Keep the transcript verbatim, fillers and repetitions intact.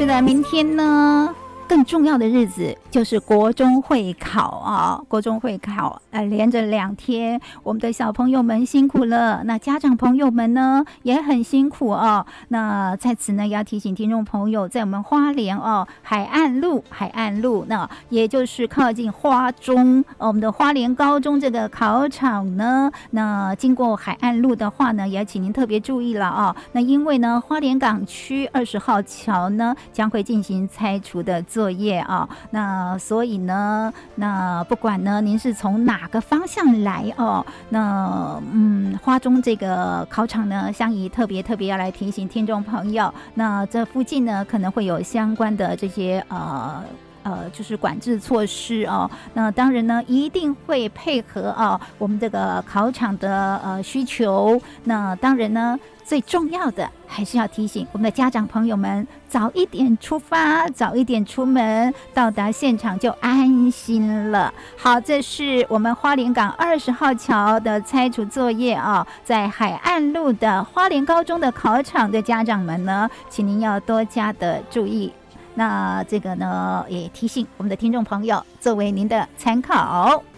是的，明天呢更重要的日子就是国中会考啊，国中会考，呃，连着两天，我们的小朋友们辛苦了，那家长朋友们呢也很辛苦哦。那在此呢，也要提醒听众朋友，在我们花莲哦，海岸路，海岸路，那也就是靠近花中，我们的花莲高中这个考场呢，那经过海岸路的话呢，也要请您特别注意了啊。那因为呢，花莲港区二十号桥呢将会进行拆除的作业啊，那所以呢，那不管呢您是从哪个方向来哦，那嗯，花中这个考场呢，香怡特别特别要来提醒听众朋友，那这附近呢可能会有相关的这些呃。呃，就是管制措施哦。那当然呢，一定会配合啊我们这个考场的呃需求。那当然呢，最重要的还是要提醒我们的家长朋友们，早一点出发，早一点出门，到达现场就安心了。好，这是我们花莲港二十号桥的拆除作业啊，在海岸路的花莲高中的考场的家长们呢，请您要多加的注意。那这个呢，也提醒我们的听众朋友，作为您的参考。